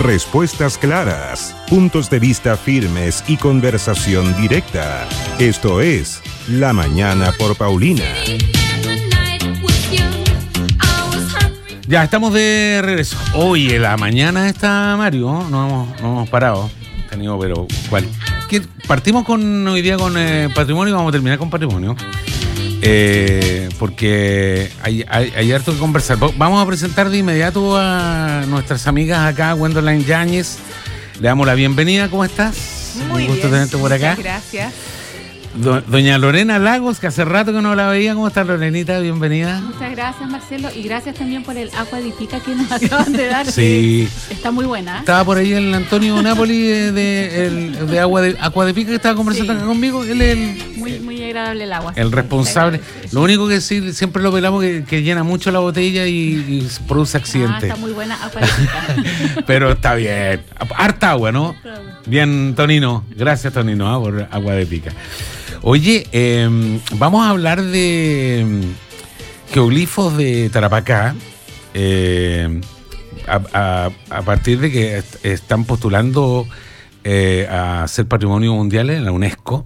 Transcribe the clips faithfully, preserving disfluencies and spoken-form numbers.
Respuestas claras, puntos de vista firmes y conversación directa. Esto es La Mañana por Paulina. Ya, estamos de regreso. Hoy en la mañana está Mario, no hemos, no hemos parado. Tenido, pero ¿cuál? ¿Qué? Partimos con hoy día con eh, patrimonio y vamos a terminar con patrimonio. Eh, porque hay, hay, hay harto que conversar. Vamos a presentar de inmediato a nuestras amigas acá, Gwendolyn Yáñez. Le damos la bienvenida. ¿Cómo estás? Muy Un gusto bien, tenerte por acá. muchas gracias. Do, doña Lorena Lagos, que hace rato que no la veía. ¿Cómo estás, Lorenita? Bienvenida. Muchas gracias, Marcelo, y gracias también por el agua de pica que nos acaban de dar. Sí. Está muy buena. Estaba por ahí el Antonio Napoli de, de, el, de, agua de Agua de Pica, que estaba conversando sí. acá conmigo. Él es el, muy, muy agradable el agua. El responsable. Lo único que sí, siempre lo pelamos que, que llena mucho la botella y, y produce accidentes. Ah, está muy buena agua de pica. Pero está bien. Harta agua, ¿no? Bien, Tonino. Gracias, Tonino, ¿eh? por Agua de Pica. Oye, eh, vamos a hablar de geoglifos de Tarapacá, eh, a, a, a partir de que est- están postulando eh, a ser patrimonio mundial en la UNESCO,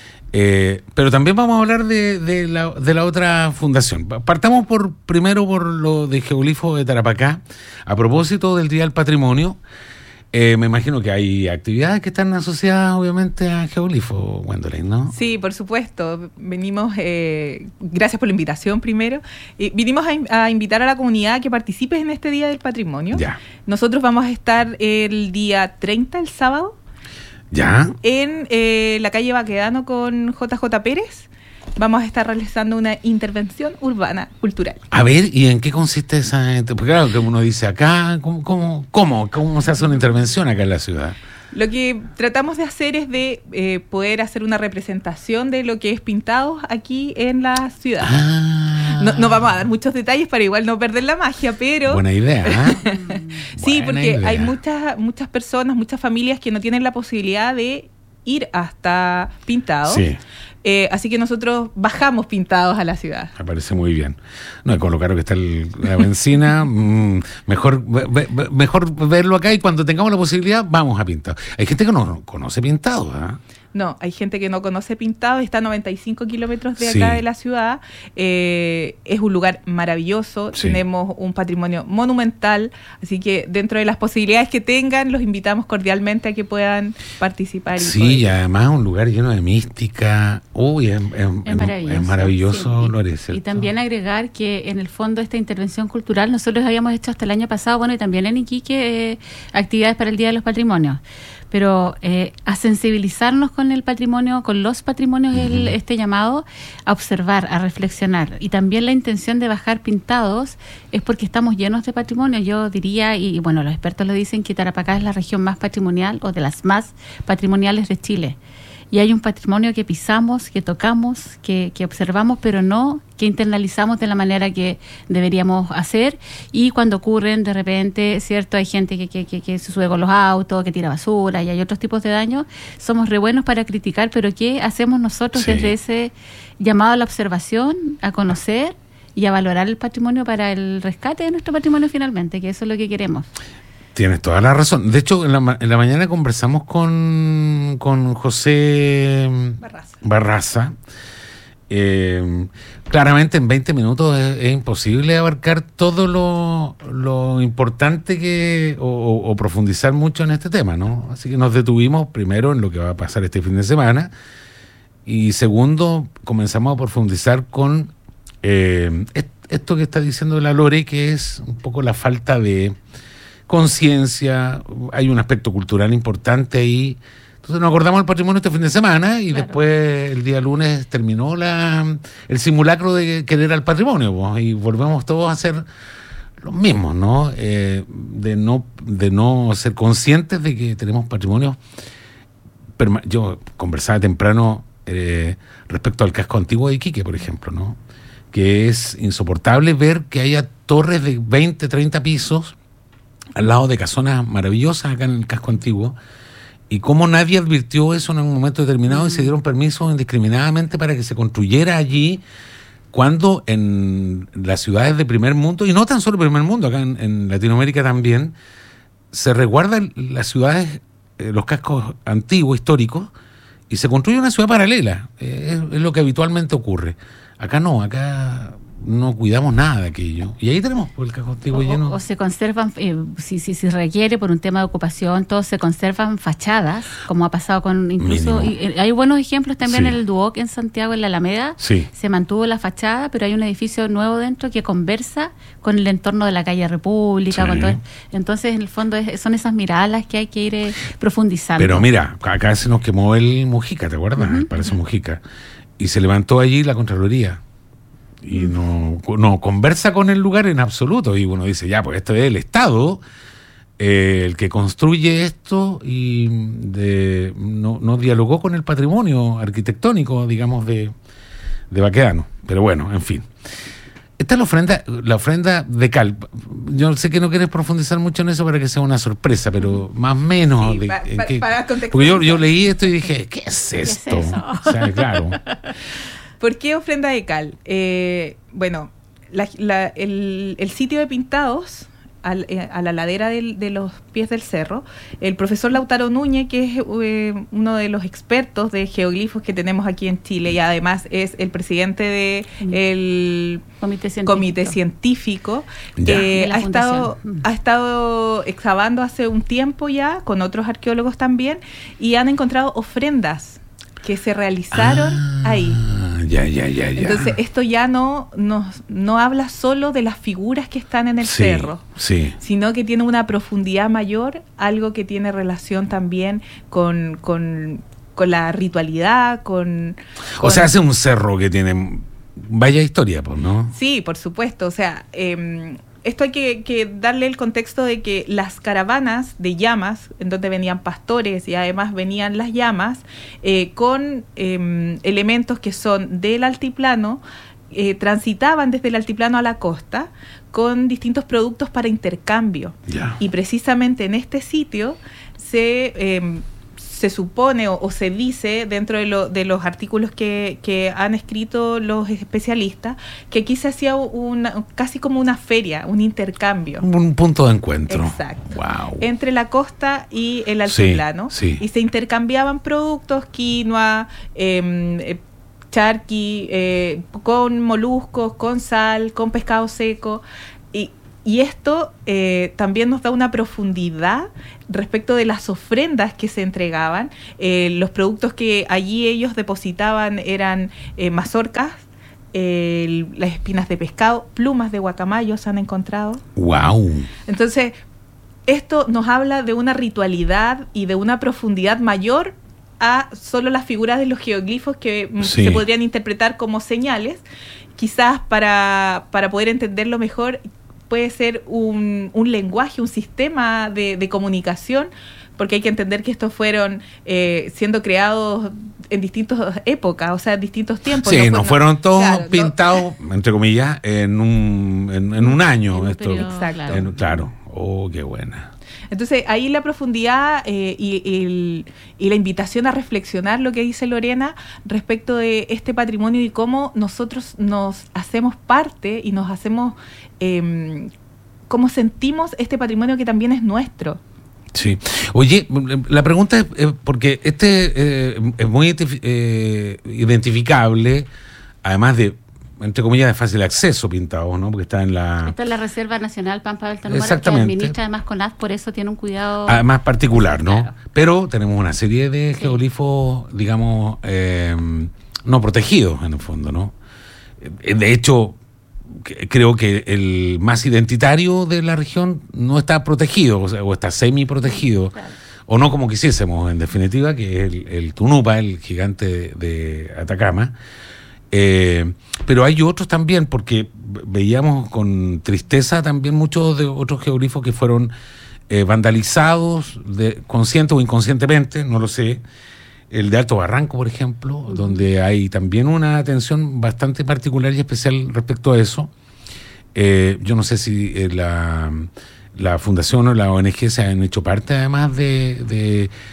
eh, pero también vamos a hablar de, de, la, de la otra fundación. Partamos por primero por lo de geoglifos de Tarapacá, a propósito del Día del Patrimonio. Eh, me imagino que hay actividades que están asociadas obviamente a geoglifos, Gwendolyn, ¿no? Sí, por supuesto. Venimos, eh, gracias por la invitación primero. Eh, vinimos a, in- a invitar a la comunidad a que participe en este Día del Patrimonio. Ya. Nosotros vamos a estar el día treinta, el sábado, ¿Ya? en eh, la calle Baquedano con J J Pérez. Vamos a estar realizando una intervención urbana cultural. A ver, ¿y en qué consiste esa? Porque claro, que uno dice acá, ¿cómo, cómo, cómo, cómo se hace una intervención acá en la ciudad? Lo que tratamos de hacer es de eh, poder hacer una representación de lo que es pintados aquí en la ciudad. Ah, No, no vamos a dar muchos detalles para igual no perder la magia, pero... buena idea, ¿eh? sí, Buena porque idea. hay muchas, muchas personas, muchas familias que no tienen la posibilidad de ir hasta Pintados. Sí. Eh, así que nosotros bajamos Pintados a la ciudad. Me parece muy bien. No, con lo caro que está el- la benzina, mmm, mejor, ve- ve- mejor verlo acá y cuando tengamos la posibilidad, vamos a Pintado. Hay gente que no conoce Pintado, ¿ah? ¿eh? No, hay gente que no conoce Pintados, está a noventa y cinco kilómetros de Sí. acá de la ciudad. Eh, es un lugar maravilloso, Sí. tenemos un patrimonio monumental, así que dentro de las posibilidades que tengan, los invitamos cordialmente a que puedan participar. Y Sí, poder- y además un lugar lleno de mística. Uy, es, es- Es maravilloso. es maravilloso, sí. Lore, Y ¿cierto? también agregar que en el fondo esta intervención cultural nosotros habíamos hecho hasta el año pasado, bueno, y también en Iquique, eh, actividades para el Día de los Patrimonios. Pero eh, a sensibilizarnos con el patrimonio, con los patrimonios, el, este llamado a observar, a reflexionar. Y también la intención de bajar Pintados es porque estamos llenos de patrimonio. Yo diría, y bueno, los expertos lo dicen, que Tarapacá es la región más patrimonial o de las más patrimoniales de Chile. Y hay un patrimonio que pisamos, que tocamos, que, que observamos, pero no que internalizamos de la manera que deberíamos hacer. Y cuando ocurren de repente, ¿cierto? Hay gente que, que, que, que se sube con los autos, que tira basura y hay otros tipos de daños. Somos re buenos para criticar, pero ¿qué hacemos nosotros Sí. desde ese llamado a la observación, a conocer y a valorar el patrimonio para el rescate de nuestro patrimonio finalmente? Que eso es lo que queremos. Tienes toda la razón. De hecho, en la, ma- en la mañana conversamos con, con José Barraza. Barraza. Eh, claramente en veinte minutos es, es imposible abarcar todo lo, lo importante que o, o- o profundizar mucho en este tema, ¿no? Así que nos detuvimos primero en lo que va a pasar este fin de semana y segundo comenzamos a profundizar con eh, est- esto que está diciendo la Lore, que es un poco la falta de conciencia. Hay un aspecto cultural importante ahí. Entonces nos acordamos del patrimonio este fin de semana y Claro. después el día lunes terminó la el simulacro de querer al patrimonio, pues, y volvemos todos a ser los mismos, ¿no? Eh, de no de no ser conscientes de que tenemos patrimonio. Perma- Yo conversaba temprano eh, respecto al casco antiguo de Iquique, por ejemplo, ¿no? Que es insoportable ver que haya torres de veinte, treinta pisos al lado de casonas maravillosas acá en el casco antiguo, y cómo nadie advirtió eso en un momento determinado y se dieron permisos indiscriminadamente para que se construyera allí, cuando en las ciudades de primer mundo, y no tan solo primer mundo, acá en, en Latinoamérica también, se resguardan las ciudades, eh, los cascos antiguos, históricos, y se construye una ciudad paralela. Eh, es, es lo que habitualmente ocurre. Acá no, acá no cuidamos nada de aquello. Y ahí tenemos el casco antiguo o, lleno. O se conservan, eh, si, si, si requiere por un tema de ocupación, todos se conservan fachadas, como ha pasado con incluso... Y, eh, hay buenos ejemplos también, sí. En el Duoc, en Santiago, en la Alameda. Sí. Se mantuvo la fachada, pero hay un edificio nuevo dentro que conversa con el entorno de la calle República. Sí. Con todo, entonces, en el fondo, es, son esas miradas las que hay que ir eh, profundizando. Pero mira, acá se nos quemó el Mujica, ¿te acuerdas? Uh-huh. Parece Mujica. Y se levantó allí la Contraloría. Y no, no conversa con el lugar en absoluto. Y uno dice, ya, pues esto es el Estado eh, el que construye esto y de, no, no dialogó con el patrimonio arquitectónico, digamos, de, de Baquedano. Pero bueno, en fin. Esta es la ofrenda, la ofrenda de cal. Yo sé que no quieres profundizar mucho en eso para que sea una sorpresa, pero más o menos. Sí, de, pa, en pa, que, para porque yo, yo leí esto y dije, ¿qué es esto? ¿Qué es eso? O sea, claro. ¿Por qué ofrenda de cal? Eh, bueno, la, la, el, el sitio de Pintados, al, eh, a la ladera del, de los pies del cerro, el profesor Lautaro Núñez, que es eh, uno de los expertos de geoglifos que tenemos aquí en Chile y además es el presidente del comité científico, comité científico Ya. eh, De la ha, estado, fundación. ha estado excavando hace un tiempo ya, con otros arqueólogos también, y han encontrado ofrendas que se realizaron ah, ahí. Ya, ya, ya, ya. Entonces, esto ya no, no, no habla solo de las figuras que están en el sí, cerro, sí. sino que tiene una profundidad mayor, algo que tiene relación también con, con, con la ritualidad, con, con... O sea, hace un cerro que tiene vaya historia, pues, ¿no? Sí, por supuesto. O sea, eh, esto hay que, que darle el contexto de que las caravanas de llamas, en donde venían pastores y además venían las llamas, eh, con eh, elementos que son del altiplano, eh, transitaban desde el altiplano a la costa con distintos productos para intercambio. Ya. Y precisamente en este sitio se... Eh, se supone o, o se dice dentro de, lo, de los artículos que, que han escrito los especialistas que aquí se hacía una, casi como una feria, un intercambio. Un punto de encuentro. Exacto. Wow. Entre la costa y el altiplano. Sí, sí. Y se intercambiaban productos, quinoa, eh, charqui, eh, con moluscos, con sal, con pescado seco. Y Y esto eh, también nos da una profundidad respecto de las ofrendas que se entregaban. Eh, los productos que allí ellos depositaban eran eh, mazorcas, eh, las espinas de pescado, plumas de guacamayo se han encontrado. Wow. Entonces, esto nos habla de una ritualidad y de una profundidad mayor a solo las figuras de los geoglifos que Sí. se podrían interpretar como señales. Quizás para, para poder entenderlo mejor puede ser un, un lenguaje, un sistema de, de comunicación, porque hay que entender que estos fueron eh, siendo creados en distintas épocas, o sea, en distintos tiempos. Sí, no, no fueron todos claro, pintados, no, entre comillas, en un, en, en un año. En un esto, periodo, Exacto. en, claro. Oh, qué buena. Entonces, ahí la profundidad eh, y, y, el, y la invitación a reflexionar lo que dice Lorena respecto de este patrimonio y cómo nosotros nos hacemos parte y nos hacemos, eh, cómo sentimos este patrimonio que también es nuestro. Sí. Oye, la pregunta es, eh, porque este eh, es muy eh, identificable, además de, entre comillas, de fácil acceso, Pintados, ¿no? Porque está en la... Esta es la Reserva Nacional Pampa del Tanúmara, que Exactamente. administra además CONAF, por eso tiene un cuidado... Además particular, ¿no? Claro. Pero tenemos una serie de Sí. geoglifos, digamos, eh, no protegidos, en el fondo, ¿no? Eh, De hecho, que- creo que el más identitario de la región no está protegido, o sea, o está semi-protegido, Claro. o no como quisiésemos, en definitiva, que es el, el Tunupa, el gigante de, de Atacama. Eh, pero hay otros también, porque veíamos con tristeza también muchos de otros geoglifos que fueron eh, vandalizados, de, consciente o inconscientemente, no lo sé. El de Alto Barranco, por ejemplo, uh-huh. donde hay también una atención bastante particular y especial respecto a eso. Eh, yo no sé si eh, la, la Fundación o la O N G se han hecho parte, además de, de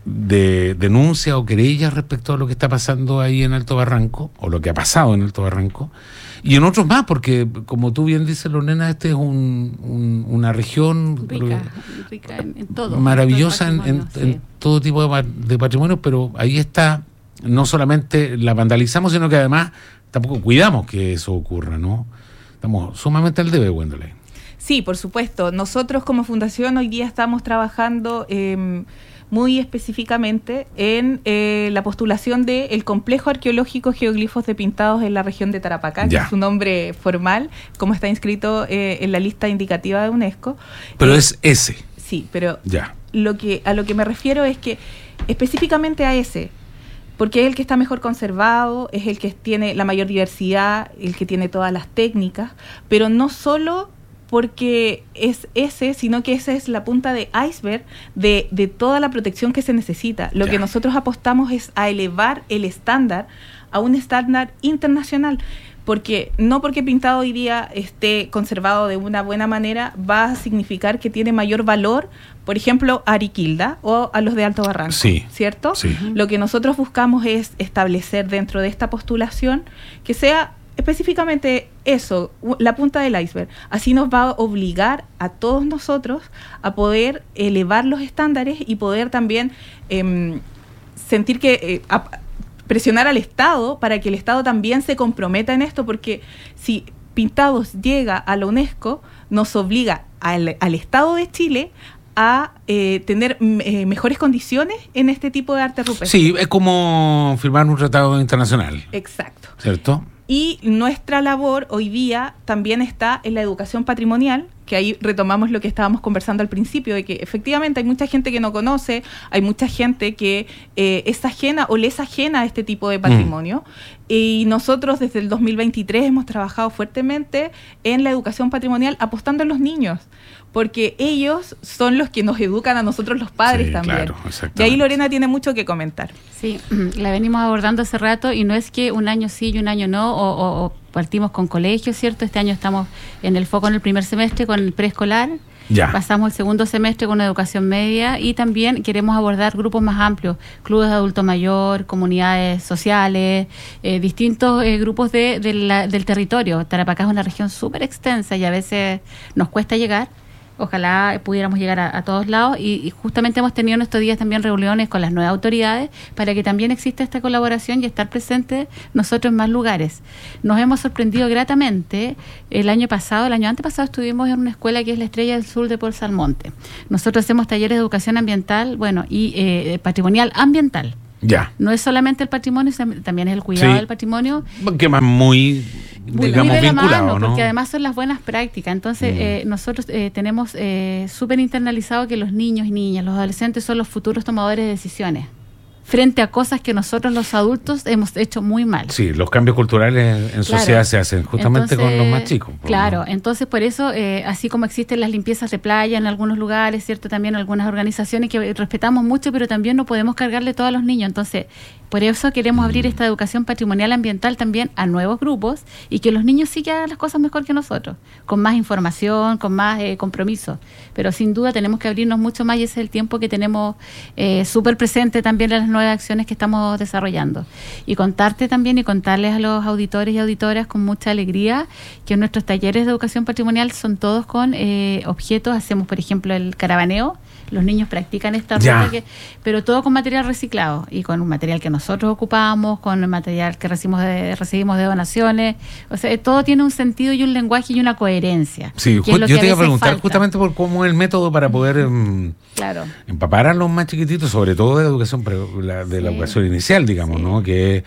de denuncia o querellas respecto a lo que está pasando ahí en Alto Barranco, o lo que ha pasado en Alto Barranco, y en otros más, porque como tú bien dices, Lorena, este es un, un, una región rica, rica en, en todo, maravillosa en, en, sí. en todo tipo de, de patrimonio, pero ahí está, no solamente la vandalizamos, sino que además tampoco cuidamos que eso ocurra, ¿no? Estamos sumamente al debe, Gwendolyn. Sí, por supuesto. Nosotros como fundación hoy día estamos trabajando eh, muy específicamente en eh, la postulación del complejo arqueológico Geoglifos de Pintados en la región de Tarapacá, ya. que es su nombre formal, como está inscrito eh, en la lista indicativa de UNESCO. Pero eh, es ese. Sí, pero ya. Lo que, a lo que me refiero es que específicamente a ese, porque es el que está mejor conservado, es el que tiene la mayor diversidad, el que tiene todas las técnicas, pero no solo porque es ese, sino que esa es la punta de iceberg de, de toda la protección que se necesita. Lo ya. que nosotros apostamos es a elevar el estándar a un estándar internacional, porque no porque pintado hoy día esté conservado de una buena manera va a significar que tiene mayor valor, por ejemplo, a Ariquilda o a los de Alto Barranco, sí, ¿cierto? Sí. Lo que nosotros buscamos es establecer dentro de esta postulación que sea específicamente eso, la punta del iceberg. Así nos va a obligar a todos nosotros a poder elevar los estándares y poder también eh, sentir que... Eh, a, presionar al Estado para que el Estado también se comprometa en esto, porque si Pintados llega a la UNESCO, nos obliga al, al Estado de Chile a eh, tener eh, mejores condiciones en este tipo de arte rupestre. Sí, es como firmar un tratado internacional. Exacto. ¿Cierto? Y nuestra labor hoy día también está en la educación patrimonial, que ahí retomamos lo que estábamos conversando al principio, de que efectivamente hay mucha gente que no conoce, hay mucha gente que eh, es ajena o le es ajena a este tipo de patrimonio. Mm. Y nosotros desde el dos mil veintitrés hemos trabajado fuertemente en la educación patrimonial apostando en los niños, porque ellos son los que nos educan a nosotros los padres, sí, también. Claro, y ahí Lorena tiene mucho que comentar. Sí, la venimos abordando hace rato y no es que un año sí y un año no, o, o, o partimos con colegios, ¿cierto? Este año estamos en el foco en el primer semestre con el preescolar. Ya. Pasamos el segundo semestre con educación media y también queremos abordar grupos más amplios, clubes de adulto mayor, comunidades sociales, eh, distintos eh, grupos de, de la, del territorio. Tarapacá es una región súper extensa y a veces nos cuesta llegar. Ojalá pudiéramos llegar a, a todos lados y, y justamente hemos tenido en estos días también reuniones con las nuevas autoridades para que también exista esta colaboración y estar presentes nosotros en más lugares. Nos hemos sorprendido gratamente. El año pasado, el año antepasado estuvimos en una escuela que es la Estrella del Sur de Paul Salmonte. Nosotros hacemos talleres de educación ambiental, bueno, y eh, patrimonial ambiental. Ya. No es solamente el patrimonio, también es el cuidado sí. del patrimonio. Que más muy, muy digamos, muy de la vinculado, mano, ¿no? Porque además son las buenas prácticas. Entonces, mm. eh, nosotros eh, tenemos eh, súper internalizado que los niños y niñas, los adolescentes son los futuros tomadores de decisiones frente a cosas que nosotros los adultos hemos hecho muy mal. Sí, los cambios culturales en sociedad claro. se hacen justamente entonces, con los más chicos. Claro, ¿no? Entonces por eso, eh, así como existen las limpiezas de playa en algunos lugares, cierto, también algunas organizaciones que respetamos mucho, pero también no podemos cargarle todo a los niños. Entonces, por eso queremos abrir esta educación patrimonial ambiental también a nuevos grupos y que los niños sí que hagan las cosas mejor que nosotros, con más información, con más eh, compromiso. Pero sin duda tenemos que abrirnos mucho más y ese es el tiempo que tenemos eh, súper presente también en las nuevas acciones que estamos desarrollando. Y contarte también y contarles a los auditores y auditoras con mucha alegría que nuestros talleres de educación patrimonial son todos con eh, objetos. Hacemos, por ejemplo, el caravaneo. Los niños practican esta ruta, que, pero todo con material reciclado y con un material que nosotros ocupamos, con el material que recibimos de, recibimos de donaciones. O sea, todo tiene un sentido y un lenguaje y una coherencia. Sí, ju- yo te iba a preguntar falta. justamente por cómo es el método para poder um, claro. empapar a los más chiquititos, sobre todo de la educación, pre- la, de sí. la educación inicial, digamos, sí. ¿no? Que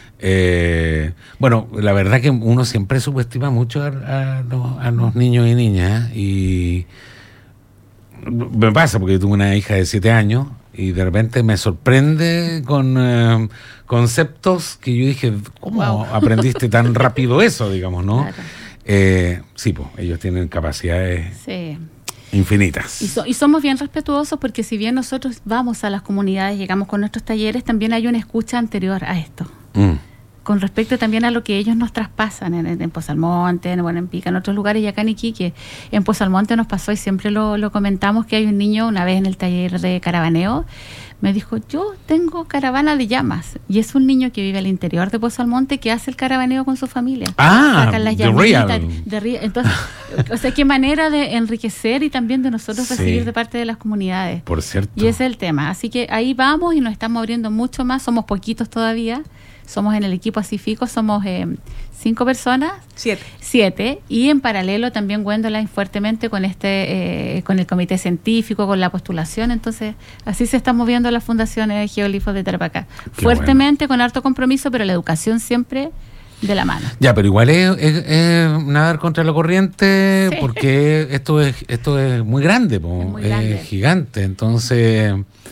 eh, bueno, la verdad que uno siempre subestima mucho a, a, los, a los niños y niñas y me pasa porque tuve una hija de siete años y de repente me sorprende con eh, conceptos que yo dije, ¿cómo wow. aprendiste tan rápido eso, digamos, no? Claro. Eh, sí, pues ellos tienen capacidades sí. infinitas. Y, so, y somos bien respetuosos porque si bien nosotros vamos a las comunidades, llegamos con nuestros talleres, también hay una escucha anterior a esto. Mm. con respecto también a lo que ellos nos traspasan en, en Pozo Almonte, en, bueno, en Pica, en otros lugares, y acá en Iquique. En Pozo Almonte nos pasó, y siempre lo, lo comentamos, que hay un niño, una vez en el taller de caravaneo, me dijo, yo tengo caravana de llamas, y es un niño que vive al interior de Pozo Almonte, que hace el caravaneo con su familia. Ah, sacan las de llamitas, real. de real. Entonces, o sea, qué manera de enriquecer y también de nosotros Sí. recibir de parte de las comunidades. Por cierto. Y ese es el tema. Así que ahí vamos y nos estamos abriendo mucho más. Somos poquitos todavía. Somos en el equipo Asifico, somos eh, cinco personas. Siete. Siete. Y en paralelo también Gwendoline fuertemente con este, eh, con el comité científico, con la postulación. Entonces, así se están moviendo las fundaciones Geoglifos de Tarapacá. Qué Fuertemente, bueno, con harto compromiso, pero la educación siempre de la mano. Ya, pero igual es, es- es nadar contra la corriente, Sí. porque esto es esto es muy grande, po, Es muy grande. es gigante. Entonces,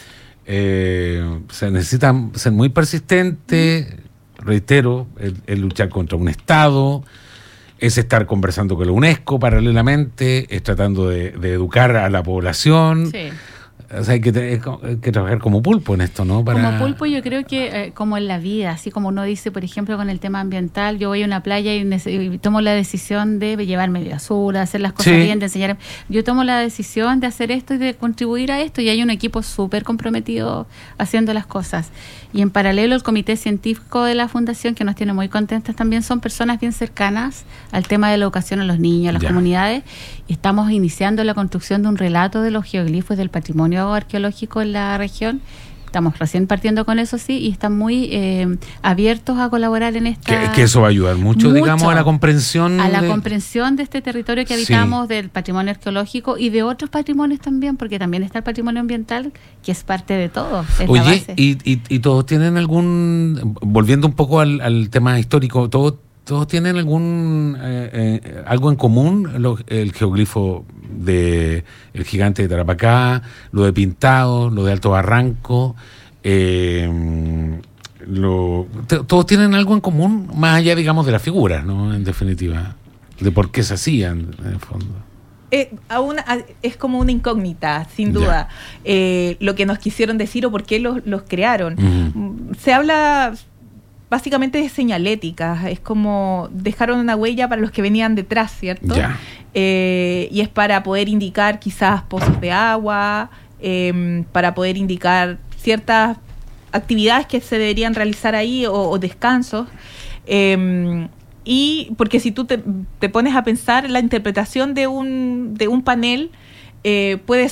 eh, se necesita ser muy persistente, reitero, el, el luchar contra un Estado, es estar conversando con la UNESCO paralelamente, es tratando de, de educar a la población. Sí. O sea, hay que, te- hay que trabajar como pulpo en esto, ¿no? Para... Como pulpo, yo creo que eh, como en la vida, así como uno dice, por ejemplo, con el tema ambiental, yo voy a una playa y, nece- y tomo la decisión de llevarme basura, hacer las cosas Sí. bien, de enseñar. Yo tomo la decisión de hacer esto y de contribuir a esto, y hay un equipo súper comprometido haciendo las cosas. Y en paralelo, el comité científico de la fundación, que nos tiene muy contentas también, son personas bien cercanas al tema de la educación a los niños, a las Ya. comunidades. Y estamos iniciando la construcción de un relato de los geoglifos del patrimonio arqueológico en la región. Estamos recién partiendo con eso, sí, y están muy eh, abiertos a colaborar en esta... Que, que eso va a ayudar mucho, Mucho. digamos, a la comprensión. a la de- comprensión de este territorio que Sí. habitamos, del patrimonio arqueológico y de otros patrimonios también, porque también está el patrimonio ambiental, que es parte de todo. Es la Oye, base. y, y, y todos tienen algún, volviendo un poco al, al tema histórico, todos todos tienen algún eh, eh, algo en común, lo- el geoglifo de el gigante de Tarapacá, lo de Pintado, lo de Alto Barranco, eh, lo, t- todos tienen algo en común, más allá, digamos, de las figuras, ¿no? En definitiva, de por qué se hacían, en el fondo. Eh, aún a- es como una incógnita, sin duda, eh, lo que nos quisieron decir o por qué los, los crearon. Ujú. Mm, Se habla básicamente de señalética, es como dejaron una huella para los que venían detrás, ¿cierto? Ya. Eh, y es para poder indicar quizás pozos de agua, eh, para poder indicar ciertas actividades que se deberían realizar ahí o, o descansos. Eh, y porque si tú te, te pones a pensar, la interpretación de un, de un panel eh, puede